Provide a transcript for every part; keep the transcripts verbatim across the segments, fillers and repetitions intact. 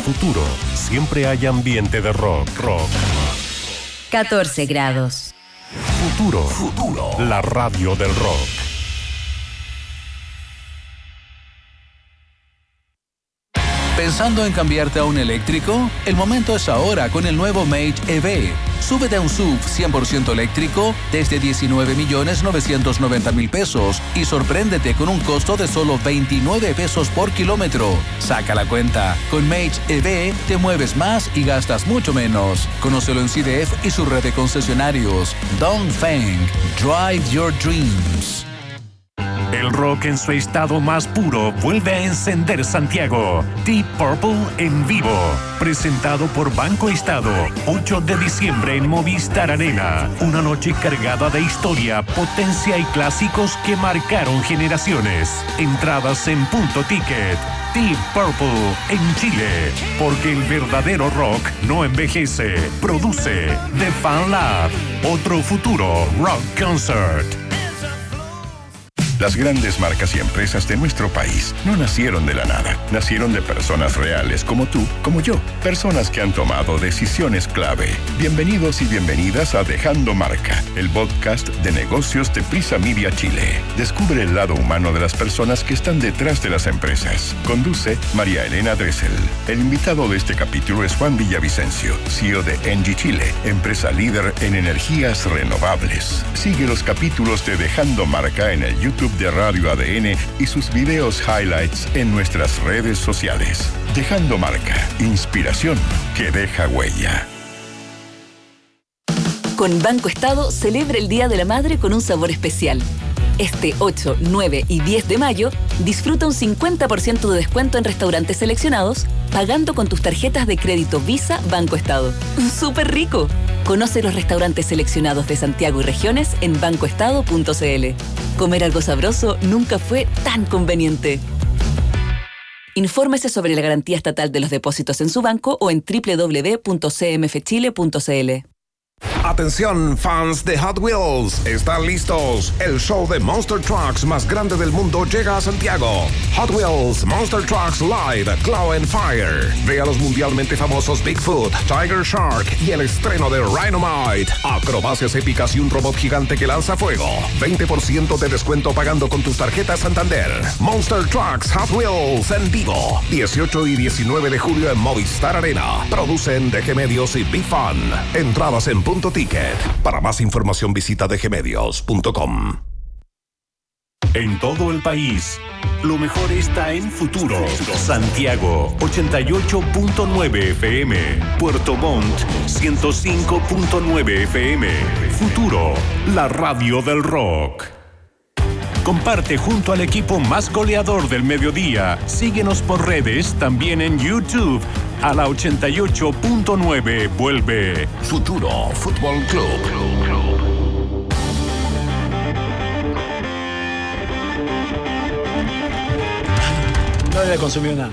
Futuro, siempre hay ambiente de rock, rock. catorce grados. Futuro, Futuro, la radio del rock. ¿Pensando en cambiarte a un eléctrico? El momento es ahora con el nuevo Mage E V. Súbete a un S U V cien por ciento eléctrico desde diecinueve millones novecientos noventa mil pesos y sorpréndete con un costo de solo veintinueve pesos por kilómetro. Saca la cuenta. Con Mage E V te mueves más y gastas mucho menos. Conócelo en C D F y su red de concesionarios. Dongfeng. Drive your dreams. El rock en su estado más puro vuelve a encender Santiago. Deep Purple en vivo. Presentado por Banco Estado. ocho de diciembre en Movistar Arena. Una noche cargada de historia, potencia y clásicos que marcaron generaciones. Entradas en Punto Ticket. Deep Purple en Chile. Porque el verdadero rock no envejece. Produce The Fan Lab. Otro futuro rock concert. Las grandes marcas y empresas de nuestro país no nacieron de la nada. Nacieron de personas reales como tú, como yo. Personas que han tomado decisiones clave. Bienvenidos y bienvenidas a Dejando Marca, el podcast de negocios de Prisa Media Chile. Descubre el lado humano de las personas que están detrás de las empresas. Conduce María Elena Dressel. El invitado de este capítulo es Juan Villavicencio, C E O de Engie Chile, empresa líder en energías renovables. Sigue los capítulos de Dejando Marca en el YouTube de Radio A D N y sus videos highlights en nuestras redes sociales. Dejando Marca, inspiración que deja huella. Con Banco Estado celebra el Día de la Madre con un sabor especial. Este ocho, nueve y diez de mayo, disfruta un cincuenta por ciento de descuento en restaurantes seleccionados, pagando con tus tarjetas de crédito Visa Banco Estado. ¡Súper rico! Conoce los restaurantes seleccionados de Santiago y regiones en banco estado punto c l. Comer algo sabroso nunca fue tan conveniente. Infórmese sobre la garantía estatal de los depósitos en su banco o en doble u doble u doble u punto c m f chile punto c l. Atención, fans de Hot Wheels, ¿están listos? El show de Monster Trucks más grande del mundo llega a Santiago. Hot Wheels Monster Trucks Live Claw and Fire. Ve a los mundialmente famosos Bigfoot, Tiger Shark y el estreno de Rhinomite. Acrobacias épicas y un robot gigante que lanza fuego. veinte por ciento de descuento pagando con tus tarjetas Santander. Monster Trucks Hot Wheels en vivo. dieciocho y diecinueve de julio en Movistar Arena. Producen D G Medios y Big Fun. Entradas en Punto Ticket. Para más información visita d g medios punto com. En todo el país, lo mejor está en Futuro. Santiago, ochenta y ocho punto nueve F M. Puerto Montt, ciento cinco punto nueve F M. Futuro, la radio del rock. Comparte junto al equipo más goleador del mediodía. Síguenos por redes, también en YouTube. A la ochenta y ocho punto nueve vuelve Futuro Fútbol Club. No le consumió nada.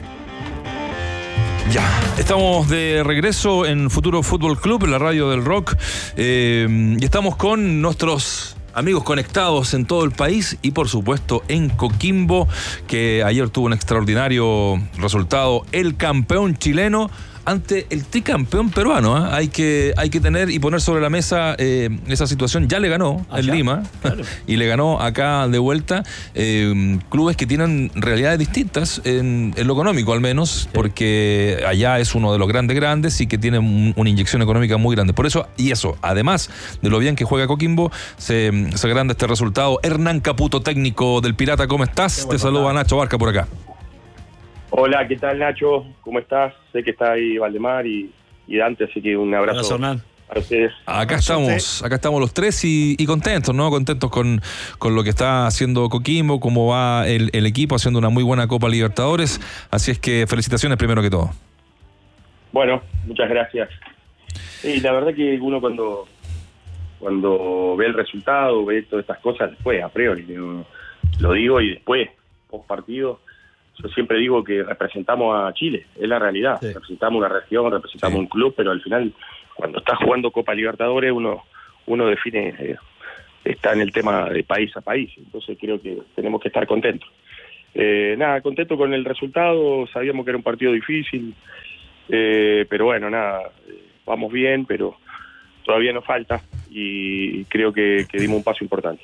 Ya, estamos de regreso en Futuro Fútbol Club, la radio del rock, eh, y estamos con nuestros amigos conectados en todo el país y por supuesto en Coquimbo, que ayer tuvo un extraordinario resultado, el campeón chileno ante el tricampeón peruano. ¿eh? Hay que hay que tener y poner sobre la mesa eh, esa situación. Ya le ganó allá en Lima, claro. Y le ganó acá de vuelta. Eh, clubes que tienen realidades distintas en, en lo económico al menos, sí. Porque allá es uno de los grandes grandes y que tiene un, una inyección económica muy grande. Por eso, y eso, además de lo bien que juega Coquimbo, se, se agranda este resultado. Hernán Caputo, técnico del Pirata, ¿cómo estás? Bueno, te saluda Nacho Barca por acá. Hola, ¿qué tal, Nacho? ¿Cómo estás? Sé que está ahí Valdemar y, y Dante, así que un abrazo a ustedes. Acá estamos, acá estamos los tres y, y contentos, ¿no? Contentos con, con lo que está haciendo Coquimbo, cómo va el, el equipo haciendo una muy buena Copa Libertadores. Así es que felicitaciones primero que todo. Bueno, muchas gracias. Y la verdad que uno cuando, cuando ve el resultado, ve todas estas cosas, después, a priori, lo, lo digo y después, post partido, yo siempre digo que representamos a Chile, es la realidad. Sí. Representamos una región, representamos sí. un club, pero al final, cuando estás jugando Copa Libertadores, uno uno define, eh, está en el tema de país a país. Entonces creo que tenemos que estar contentos. Eh, nada, contento con el resultado, sabíamos que era un partido difícil. Eh, pero bueno, nada, vamos bien, pero todavía nos falta y creo que, que dimos un paso importante.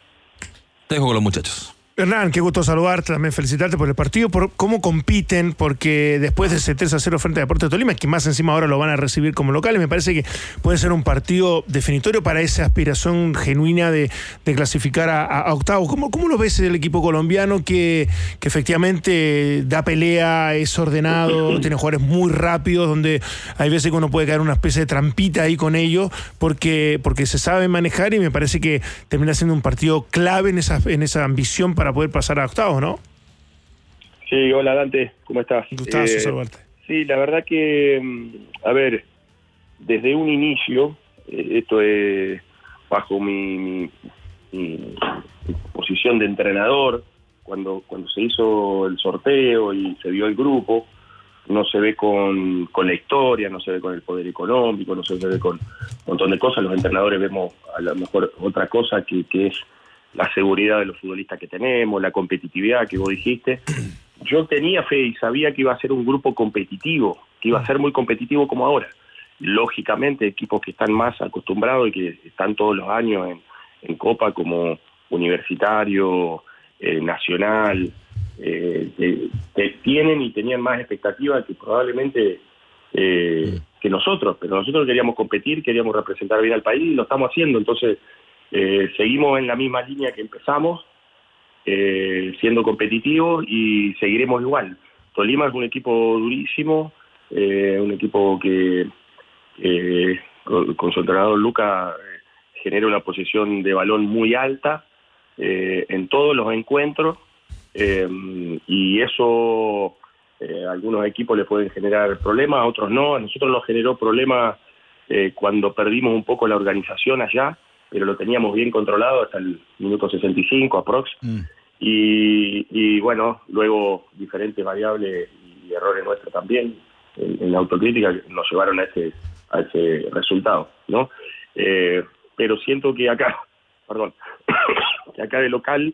Te dejo con los muchachos. Hernán, qué gusto saludarte, también felicitarte por el partido, por cómo compiten, porque después de ese tres a cero frente a Deportes Tolima, que más encima ahora lo van a recibir como locales, me parece que puede ser un partido definitorio para esa aspiración genuina de, de clasificar a, a octavos. ¿Cómo, ¿Cómo lo ves el equipo colombiano que, que efectivamente da pelea, es ordenado, tiene jugadores muy rápidos, donde hay veces que uno puede caer una especie de trampita ahí con ellos, porque, porque se sabe manejar y me parece que termina siendo un partido clave en esa, en esa ambición para para poder pasar a octavos, ¿no? Sí, hola Dante, ¿cómo estás? Gustazo eh, saludarte. Sí, la verdad que, a ver, desde un inicio, eh, esto es bajo mi, mi, mi, mi posición de entrenador, cuando, cuando se hizo el sorteo y se vio el grupo, no se ve con, con la historia, no se ve con el poder económico, no se ve con un montón de cosas. Los entrenadores vemos a lo mejor otra cosa que, que es la seguridad de los futbolistas que tenemos, la competitividad que vos dijiste. Yo tenía fe y sabía que iba a ser un grupo competitivo, que iba a ser muy competitivo como ahora. Lógicamente, equipos que están más acostumbrados y que están todos los años en, en Copa, como Universitario, eh, Nacional, eh, que, que tienen y tenían más expectativas que probablemente eh, que nosotros, pero nosotros queríamos competir, queríamos representar bien al país y lo estamos haciendo. Entonces, Eh, seguimos en la misma línea que empezamos, eh, siendo competitivos y seguiremos igual. Tolima es un equipo durísimo, eh, un equipo que eh, con, con su entrenador Luca eh, genera una posesión de balón muy alta eh, en todos los encuentros eh, y eso eh, a algunos equipos les pueden generar problemas, a otros no. A nosotros nos generó problemas eh, cuando perdimos un poco la organización allá, pero lo teníamos bien controlado hasta el minuto sesenta y cinco aprox. Mm. Y, y bueno, luego diferentes variables y errores nuestros también en, en la autocrítica nos llevaron a ese, a ese resultado, ¿no? Eh, pero siento que acá, perdón, que acá de local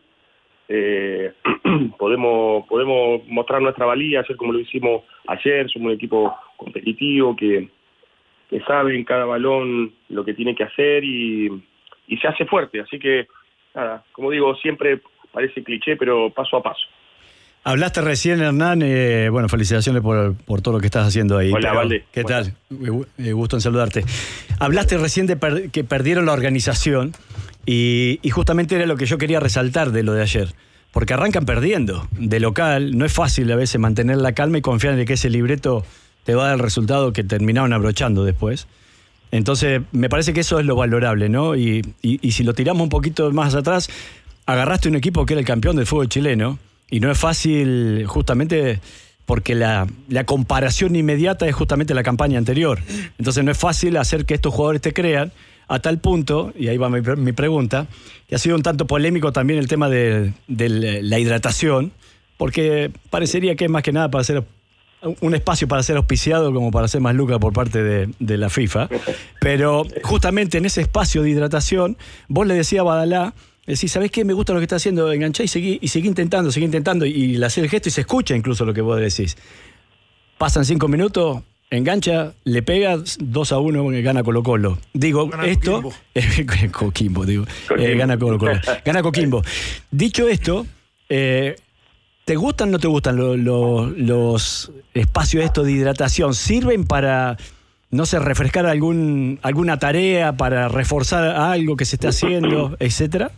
eh, podemos, podemos mostrar nuestra valía, hacer como lo hicimos ayer. Somos un equipo competitivo que, que sabe en cada balón lo que tiene que hacer y y se hace fuerte, así que, nada, como digo, siempre parece cliché, pero paso a paso. Hablaste recién, Hernán, eh, bueno, felicitaciones por, por todo lo que estás haciendo ahí. Hola, Valde. ¿Qué bueno. tal? Eh, gusto en saludarte. Hablaste recién de per- que perdieron la organización y, y justamente era lo que yo quería resaltar de lo de ayer, porque arrancan perdiendo de local, no es fácil a veces mantener la calma y confiar en que ese libreto te va a dar el resultado que terminaron abrochando después. Entonces, me parece que eso es lo valorable, ¿no? Y, y, y si lo tiramos un poquito más atrás, agarraste un equipo que era el campeón del fútbol chileno, y no es fácil justamente porque la, la comparación inmediata es justamente la campaña anterior. Entonces, no es fácil hacer que estos jugadores te crean, a tal punto, y ahí va mi, mi pregunta, que ha sido un tanto polémico también el tema de, de la hidratación, porque parecería que es más que nada para hacer un espacio para ser auspiciado como para hacer más lucas por parte de, de la FIFA, pero justamente en ese espacio de hidratación vos le decías a Badalá, decís, ¿sabés qué? Me gusta lo que está haciendo, enganchá y seguí, y seguí intentando, seguí intentando, y le hacés el gesto y se escucha incluso lo que vos decís. Pasan cinco minutos, engancha, le pega dos a uno, gana Colo Colo. Digo, gana esto... Coquimbo, Coquimbo digo. Coquimbo. Eh, gana Colo Colo. Gana Coquimbo. Dicho esto... Eh, ¿te gustan o no te gustan lo, lo, los espacios estos de hidratación? ¿Sirven para, no sé, refrescar algún, alguna tarea, para reforzar algo que se esté haciendo, etcétera?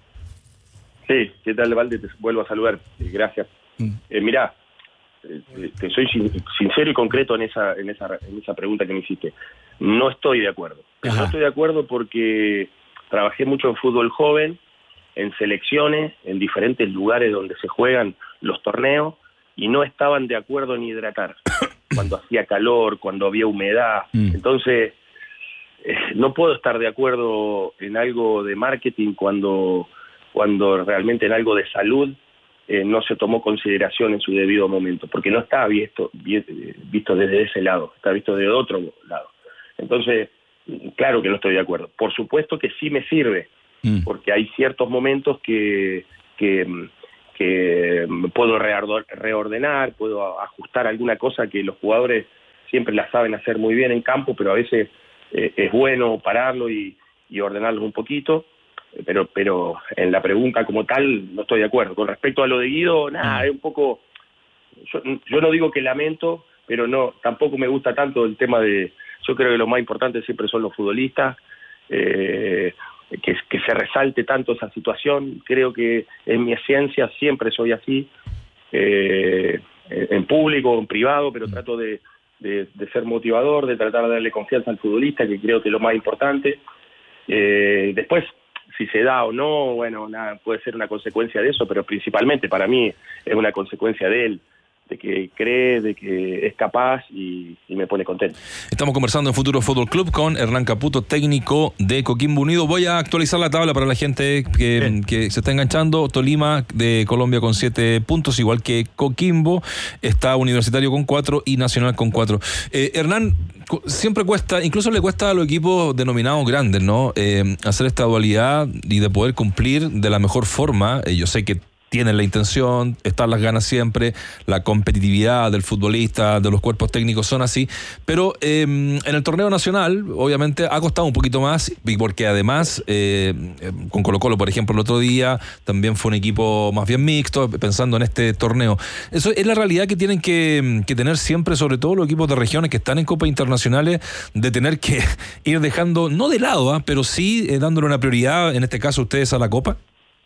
Sí, ¿qué tal, Valde? Te vuelvo a saludar. Gracias. Mm. Eh, mirá, eh, te soy sin, sincero y concreto en esa, en, esa, en esa pregunta que me hiciste. No estoy de acuerdo. Ajá. No estoy de acuerdo porque trabajé mucho en fútbol joven, en selecciones, en diferentes lugares donde se juegan los torneos, y no estaban de acuerdo en hidratar cuando hacía calor, cuando había humedad. Mm. Entonces, eh, no puedo estar de acuerdo en algo de marketing cuando, cuando realmente en algo de salud eh, no se tomó consideración en su debido momento, porque no está visto, visto desde ese lado, está visto de otro lado. Entonces, claro que no estoy de acuerdo. Por supuesto que sí me sirve, porque hay ciertos momentos que, que, que puedo reordenar, puedo ajustar alguna cosa que los jugadores siempre las saben hacer muy bien en campo, pero a veces eh, es bueno pararlo y, y ordenarlos un poquito. Pero, pero en la pregunta como tal no estoy de acuerdo. Con respecto a lo de Guido, nada, es un poco... Yo, yo no digo que lamento, pero no, tampoco me gusta tanto el tema de... Yo creo que lo más importante siempre son los futbolistas, eh, que, que se resalte tanto esa situación. Creo que en mi esencia siempre soy así, eh, en público, en privado, pero trato de, de, de ser motivador, de tratar de darle confianza al futbolista, que creo que es lo más importante. Eh, después... Si se da o no, bueno, nada, puede ser una consecuencia de eso, pero principalmente para mí es una consecuencia de él, de que cree, de que es capaz y, y me pone contento. Estamos conversando en Futuro Fútbol Club con Hernán Caputo, técnico de Coquimbo Unido. Voy a actualizar la tabla para la gente que, que se está enganchando. Tolima de Colombia con siete puntos, igual que Coquimbo. Está Universitario con cuatro y Nacional con cuatro. Eh, Hernán, siempre cuesta, incluso le cuesta a los equipos denominados grandes, ¿no? Eh, hacer esta dualidad y de poder cumplir de la mejor forma. Eh, yo sé que tienen la intención, están las ganas siempre, la competitividad del futbolista, de los cuerpos técnicos son así, pero eh, en el torneo nacional obviamente ha costado un poquito más, porque además eh, con Colo-Colo, por ejemplo, el otro día también fue un equipo más bien mixto, pensando en este torneo. Eso es la realidad que tienen que, que tener siempre, sobre todo los equipos de regiones que están en copas internacionales, de tener que ir dejando, no de lado, ¿eh? pero sí eh, dándole una prioridad, en este caso ustedes, a la Copa.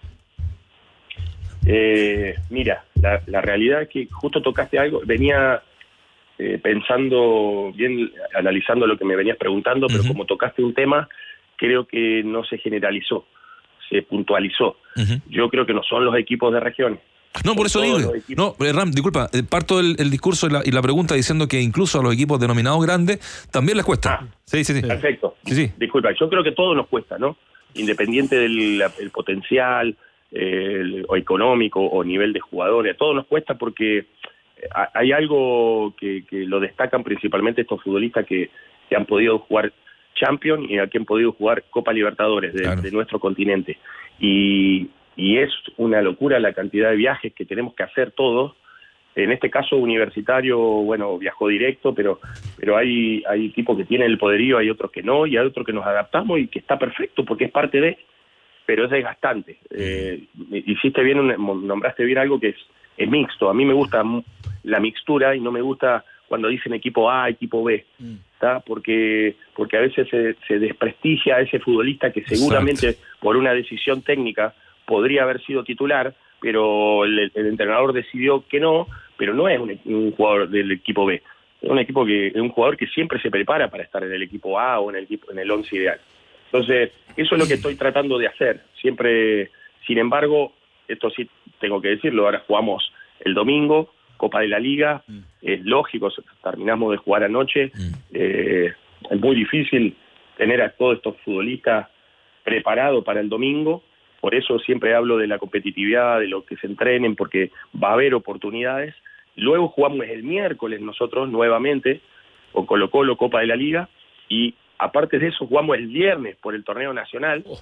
Eh, mira, la, la realidad es que justo tocaste algo, venía eh, pensando bien, analizando lo que me venías preguntando, pero uh-huh. como tocaste un tema, creo que no se generalizó, se puntualizó. Uh-huh. Yo creo que no son los equipos de regiones. No, por eso digo, no, Ram, disculpa, eh, parto el, el discurso y la, y la pregunta diciendo que incluso a los equipos denominados grandes también les cuesta. Ah, sí, sí, sí. Perfecto. Sí, sí. Disculpa, yo creo que todo nos cuesta, ¿no? Independiente del el potencial, Eh, o económico o nivel de jugadores, todo nos cuesta porque hay algo que, que lo destacan principalmente estos futbolistas que, que han podido jugar Champions y que han podido jugar Copa Libertadores de, claro. de nuestro continente y, y es una locura la cantidad de viajes que tenemos que hacer todos. En este caso Universitario, bueno, viajó directo, pero pero hay, hay equipos que tienen el poderío, hay otros que no, y hay otros que nos adaptamos y que está perfecto porque es parte de... pero es desgastante. Eh, hiciste bien, nombraste bien algo que es, es mixto. A mí me gusta la mixtura y no me gusta cuando dicen equipo A, equipo B, ¿tá? Porque, porque a veces se, se desprestigia a ese futbolista que seguramente Exacto. por una decisión técnica podría haber sido titular, pero el, el entrenador decidió que no, pero no es un, un jugador del equipo B. Es un equipo que es un jugador que siempre se prepara para estar en el equipo A o en el equipo, en el once ideal. Entonces, eso es lo que estoy tratando de hacer. Siempre, sin embargo, esto sí tengo que decirlo, ahora jugamos el domingo, Copa de la Liga, mm. es lógico, terminamos de jugar anoche, mm. eh, es muy difícil tener a todos estos futbolistas preparados para el domingo, por eso siempre hablo de la competitividad, de lo que se entrenen, porque va a haber oportunidades. Luego jugamos el miércoles nosotros nuevamente, con Colo-Colo, Copa de la Liga, y aparte de eso, jugamos el viernes por el torneo nacional. Oh.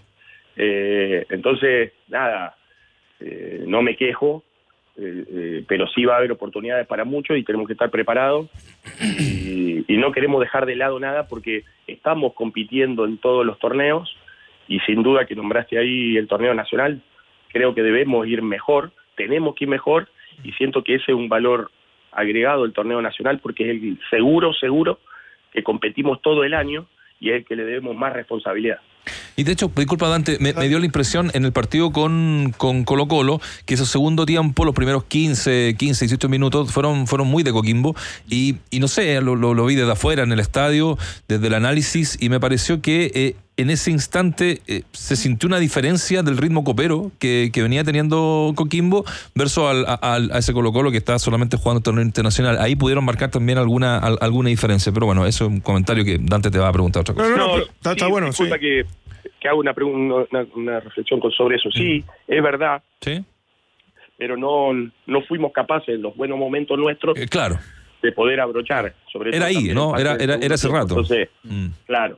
Eh, entonces, nada, eh, no me quejo, eh, eh, pero sí va a haber oportunidades para muchos y tenemos que estar preparados. Y, y no queremos dejar de lado nada porque estamos compitiendo en todos los torneos y sin duda que nombraste ahí el torneo nacional, creo que debemos ir mejor, tenemos que ir mejor y siento que ese es un valor agregado del torneo nacional porque es el seguro, seguro que competimos todo el año y es el que le debemos más responsabilidad. Y de hecho, disculpa Dante, me, me dio la impresión en el partido con, con Colo-Colo que ese segundo tiempo, los primeros quince, dieciocho minutos fueron, fueron muy de Coquimbo y, y no sé, lo, lo, lo vi desde afuera en el estadio, desde el análisis y me pareció que eh, en ese instante eh, se sintió una diferencia del ritmo copero que, que venía teniendo Coquimbo versus al, a, a ese Colo-Colo que está solamente jugando torneo internacional. Ahí pudieron marcar también alguna, al, alguna diferencia, pero bueno, eso es un comentario que Dante te va a preguntar otra cosa. No, no, no, no está, sí, está bueno. Disculpa sí. que, que hago una, una, una reflexión sobre eso. Sí, es verdad, ¿sí? Pero no, no fuimos capaces en los buenos momentos nuestros eh, claro. de poder abrochar. Sobre era ahí, ¿no? Era, era, era ese rato. Entonces, mm. claro.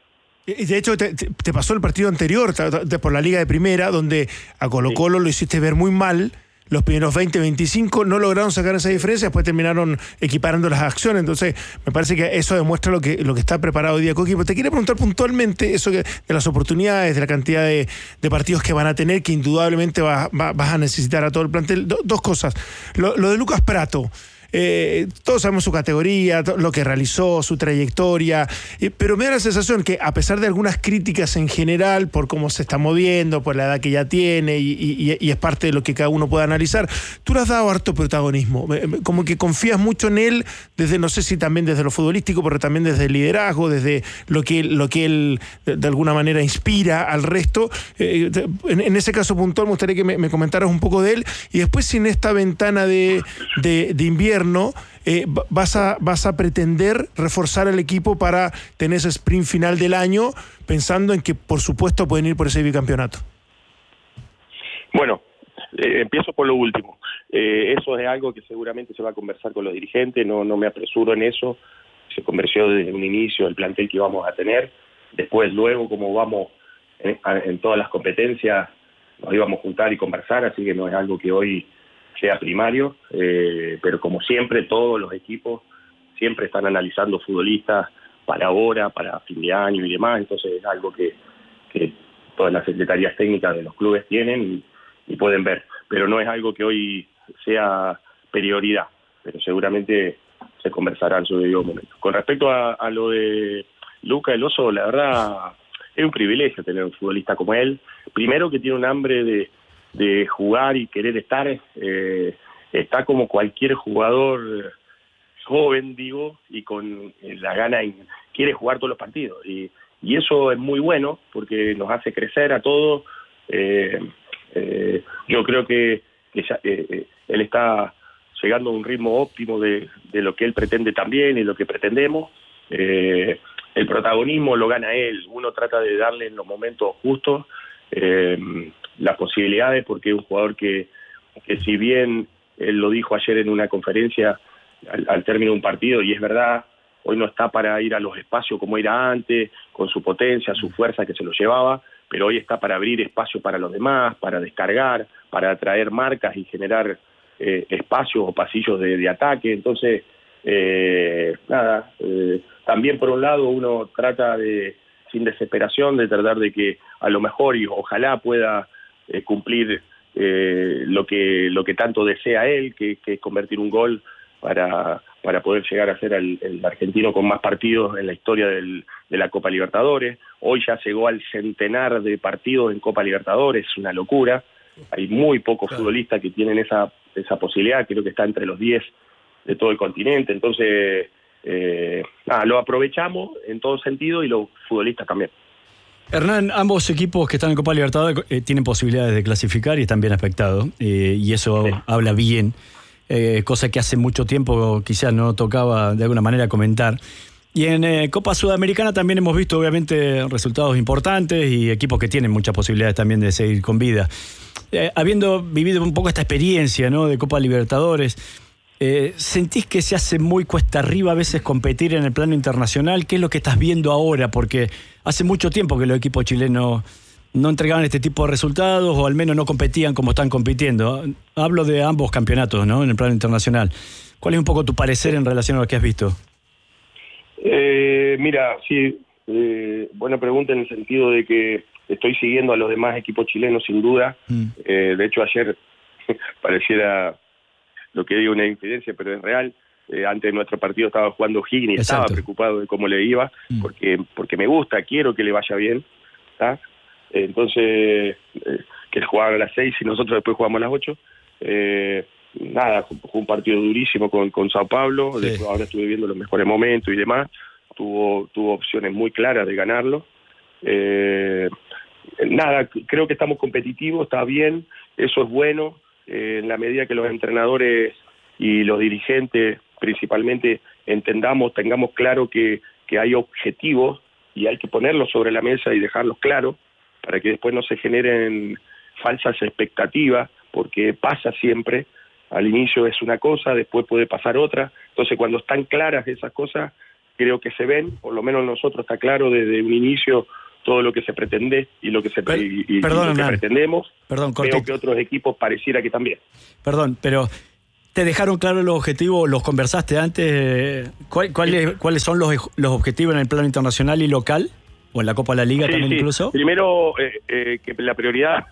Y de hecho te, te pasó el partido anterior por la Liga de Primera, donde a Colo-Colo sí. lo hiciste ver muy mal, los primeros veinte, veinticinco, no lograron sacar esa diferencia, después terminaron equiparando las acciones. Entonces, me parece que eso demuestra lo que, lo que está preparado hoy día Coquimbo. Te quería preguntar puntualmente eso que, de las oportunidades, de la cantidad de, de partidos que van a tener, que indudablemente va, va, vas a necesitar a todo el plantel. Do, dos cosas. Lo, lo de Lucas Prato. Eh, todos sabemos su categoría, lo que realizó, su trayectoria, eh, pero me da la sensación que a pesar de algunas críticas en general por cómo se está moviendo, por la edad que ya tiene y, y, y es parte de lo que cada uno puede analizar, tú le has dado harto protagonismo, como que confías mucho en él, desde no sé si también desde lo futbolístico, pero también desde el liderazgo, desde lo que, lo que él de, de alguna manera inspira al resto. Eh, en, en ese caso puntual me gustaría que me, me comentaras un poco de él, y después si en esta ventana de, de, de invierno Eh, vas a vas a pretender reforzar el equipo para tener ese sprint final del año, pensando en que por supuesto pueden ir por ese bicampeonato. Bueno, eh, empiezo por lo último. Eh, eso es algo que seguramente se va a conversar con los dirigentes, no, no me apresuro en eso. Se conversó desde un inicio el plantel que íbamos a tener. Después, luego, como vamos en, en todas las competencias, nos íbamos a juntar y conversar, así que no es algo que hoy sea primario, eh, pero como siempre todos los equipos siempre están analizando futbolistas para ahora, para fin de año y demás, entonces es algo que, que todas las secretarías técnicas de los clubes tienen y, y pueden ver, pero no es algo que hoy sea prioridad, pero seguramente se conversará en su debido momento. Con respecto a, a lo de Luca el Oso, la verdad es un privilegio tener un futbolista como él, primero que tiene un hambre de de jugar y querer estar, eh, está como cualquier jugador joven, digo, y con la gana, y quiere jugar todos los partidos. Y, y eso es muy bueno, porque nos hace crecer a todos. Eh, eh, yo creo que, que ya, eh, él está llegando a un ritmo óptimo de, de lo que él pretende también y lo que pretendemos. Eh, el protagonismo lo gana él, uno trata de darle en los momentos justos, Eh, las posibilidades, porque es un jugador que, que si bien él lo dijo ayer en una conferencia al, al término de un partido, y es verdad, hoy no está para ir a los espacios como era antes, con su potencia, su fuerza que se lo llevaba, pero hoy está para abrir espacio para los demás, para descargar, para atraer marcas y generar eh, espacios o pasillos de, de ataque. Entonces, eh, nada, eh, también por un lado uno trata de, sin desesperación, de tratar de que a lo mejor y ojalá pueda eh, cumplir eh, lo que lo que tanto desea él, que, que es convertir un gol para, para poder llegar a ser el, el argentino con más partidos en la historia del, de la Copa Libertadores. Hoy ya llegó al centenar de partidos en Copa Libertadores, es una locura. Hay muy pocos claro. futbolistas que tienen esa, esa posibilidad, creo que está entre los diez de todo el continente, entonces eh, nada, lo aprovechamos en todo sentido y los futbolistas también. Hernán, ambos equipos que están en Copa Libertadores eh, tienen posibilidades de clasificar y están bien aspectados, eh, y eso sí. habla bien, eh, cosa que hace mucho tiempo quizás no tocaba de alguna manera comentar. Y en eh, Copa Sudamericana también hemos visto obviamente resultados importantes y equipos que tienen muchas posibilidades también de seguir con vida. Eh, habiendo vivido un poco esta experiencia, ¿no?, de Copa Libertadores, eh, ¿sentís que se hace muy cuesta arriba a veces competir en el plano internacional? ¿Qué es lo que estás viendo ahora? Porque hace mucho tiempo que los equipos chilenos no entregaban este tipo de resultados, o al menos no competían como están compitiendo. Hablo de ambos campeonatos, ¿no?, en el plano internacional. ¿Cuál es un poco tu parecer en relación a lo que has visto? Eh, mira, sí, eh, buena pregunta en el sentido de que estoy siguiendo a los demás equipos chilenos sin duda. Mm. Eh, de hecho, ayer pareciera lo que digo una infidencia, pero es real. Eh, antes de nuestro partido estaba jugando Higgins y estaba preocupado de cómo le iba, mm. porque porque me gusta, quiero que le vaya bien, ¿tá? Eh, entonces, eh, que él jugaba a las seis y nosotros después jugamos a las ocho. Eh, nada, fue un partido durísimo con, con Sao Paulo, sí. Después ahora estuve viendo los mejores momentos y demás, tuvo, tuvo opciones muy claras de ganarlo. Eh, nada, creo que estamos competitivos, está bien, eso es bueno, eh, en la medida que los entrenadores y los dirigentes principalmente entendamos, tengamos claro que, que hay objetivos y hay que ponerlos sobre la mesa y dejarlos claros para que después no se generen falsas expectativas, porque pasa siempre. Al inicio es una cosa, después puede pasar otra. Entonces, cuando están claras esas cosas, creo que se ven, por lo menos nosotros está claro desde un inicio todo lo que se pretende y lo que se, Per- y, y- perdón, y lo que Hernán. pretendemos. Perdón, Veo cortito. que otros equipos pareciera que también. Perdón, pero ¿te dejaron claro los objetivos? ¿Los conversaste antes? ¿Cuál- cuáles, ¿Cuáles son los, los objetivos en el plano internacional y local? ¿O en la Copa de la Liga Sí, también sí. incluso? Primero, eh, eh, que la prioridad...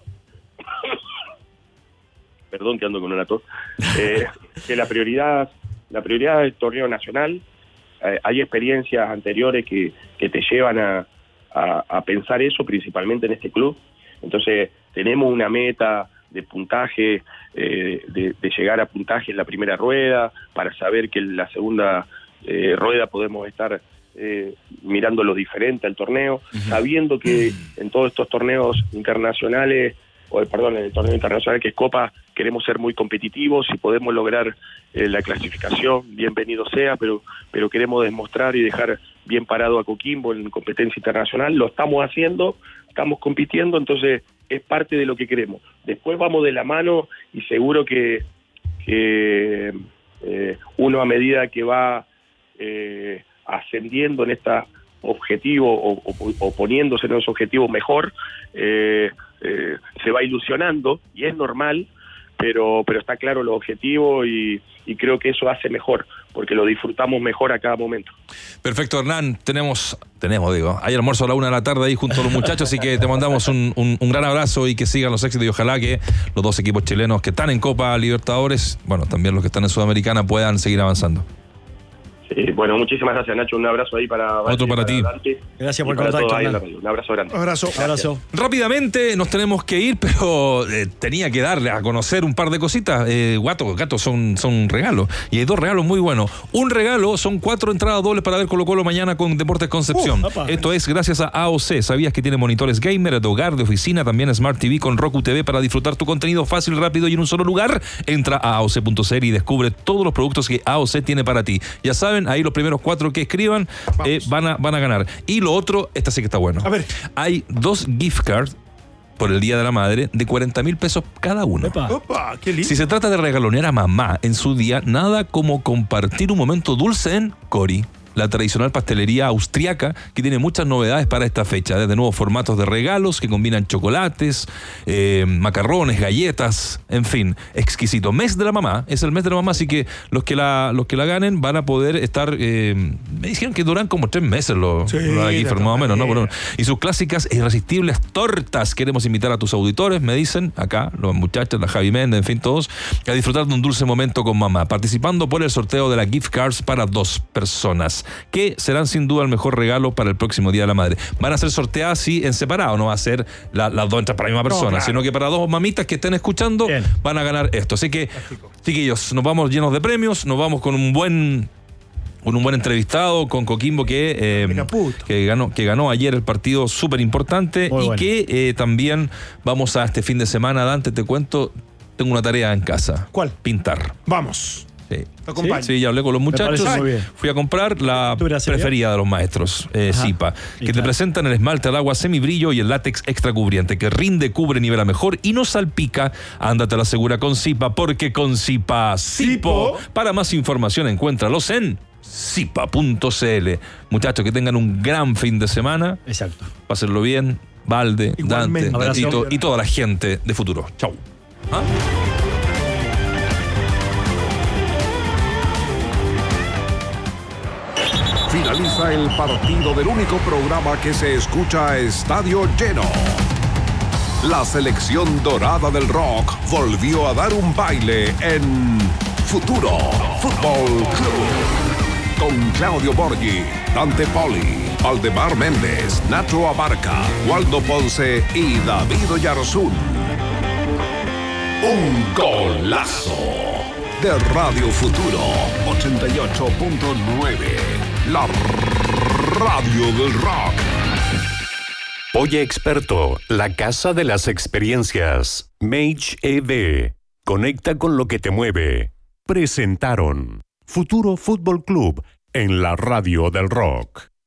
Perdón que ando con una tos. Eh, que la prioridad, la prioridad del torneo nacional, eh, hay experiencias anteriores que, que te llevan a, a, a pensar eso, principalmente en este club. Entonces, tenemos una meta de puntaje, eh, de, de llegar a puntaje en la primera rueda, para saber que en la segunda eh, rueda podemos estar eh, mirando lo diferente al torneo, sabiendo que en todos estos torneos internacionales, o perdón, en el torneo internacional que es Copa, queremos ser muy competitivos. Si podemos lograr eh, la clasificación, bienvenido sea, pero, pero queremos demostrar y dejar bien parado a Coquimbo en competencia internacional. Lo estamos haciendo, estamos compitiendo, entonces es parte de lo que queremos. Después vamos de la mano y seguro que, que eh, uno a medida que va eh, ascendiendo en estos objetivos o, o, o poniéndose en esos objetivos mejor, eh, eh, se va ilusionando y es normal, pero pero está claro los objetivos y, y creo que eso hace mejor, porque lo disfrutamos mejor a cada momento. Perfecto, Hernán. Tenemos, tenemos, digo, hay almuerzo a la una de la tarde ahí junto a los muchachos, así que te mandamos un, un, un gran abrazo y que sigan los éxitos y ojalá que los dos equipos chilenos que están en Copa Libertadores, bueno, también los que están en Sudamericana, puedan seguir avanzando. Sí, bueno, muchísimas gracias, Nacho. Un abrazo ahí para Otro para ti. Dante, Gracias y por el para contacto, todos ahí en la Hernán. radio. Un abrazo grande. Abrazo. Abrazo. Rápidamente nos tenemos que ir, pero eh, tenía que darle a conocer un par de cositas. Eh, Guato, gato, son, son regalos. Y hay dos regalos muy buenos. Un regalo son cuatro entradas dobles para ver Colo Colo mañana con Deportes Concepción. Uh, apa. Esto es gracias a A O C. ¿Sabías que tiene monitores gamer de hogar, de oficina, también Smart T V con Roku T V para disfrutar tu contenido fácil, rápido y en un solo lugar? Entra a A O C punto C L y descubre todos los productos que A O C tiene para ti. Ya saben, ahí los primeros cuatro que escriban eh, van, a, van a ganar. Y lo otro, esta sí que está bueno. A ver. Hay dos gift cards por el Día de la Madre de cuarenta mil pesos cada uno. Epa. Opa, qué lindo. Si se trata de regalonear a mamá en su día, nada como compartir un momento dulce en Cori, la tradicional pastelería austriaca que tiene muchas novedades para esta fecha, desde nuevos formatos de regalos que combinan chocolates, eh, macarrones, galletas, en fin, exquisito. Mes de la mamá, es el mes de la mamá, así que los que la, los que la ganen van a poder estar, eh, me dijeron que duran como tres meses los Sí, lo de aquí, de más o menos, ¿no? todas Bueno, y sus clásicas e irresistibles tortas. Queremos invitar a tus auditores, me dicen, acá, los muchachos, la Javi Méndez, en fin, todos, a disfrutar de un dulce momento con mamá, participando por el sorteo de la gift cards para dos personas, que serán sin duda el mejor regalo para el próximo Día de la Madre. Van a ser sorteadas, sí, en separado, no va a ser la- las dos entradas para la misma persona, claro. sino que para dos mamitas que estén escuchando Bien. van a ganar esto. Así que, chiquillos, nos vamos llenos de premios, nos vamos con un buen... con un buen entrevistado, con Coquimbo que, eh, Mira, puto. que, ganó, que ganó ayer el partido súper importante Muy y bueno. que eh, también vamos a este fin de semana, Dante, te cuento, tengo una tarea en casa. ¿Cuál? Pintar. Vamos. Sí. Te acompaño. Sí, ya hablé con los muchachos. parece muy bien. Fui a comprar la ¿Pintura seria? preferida de los maestros, eh, Ajá. Zipa, Y que te claro. presentan el esmalte al agua semibrillo y el látex extra cubriente, que rinde, cubre, nivela mejor y no salpica. Ándate a la segura con Zipa, porque con Zipa, Zipo. Zipo. Para más información, encuéntralos en zipa punto c l. Muchachos, que tengan un gran fin de semana. Exacto. Pásenlo bien. Valde, Igualmente. Dante, Abrazo. Gatito y toda la gente de Futuro. Chau. ¿Ah? Finaliza el partido del único programa que se escucha a estadio lleno. La selección dorada del rock volvió a dar un baile en Futuro Fútbol Club. Con Claudio Borghi, Dante Poli, Aldemar Méndez, Nacho Abarca, Waldo Ponce y David Oyarzún. Un golazo de Radio Futuro ochenta y ocho punto nueve. La radio del rock. Oye Experto, la casa de las experiencias. Mage E V. Conecta con lo que te mueve. Presentaron Futuro Fútbol Club en la radio del rock.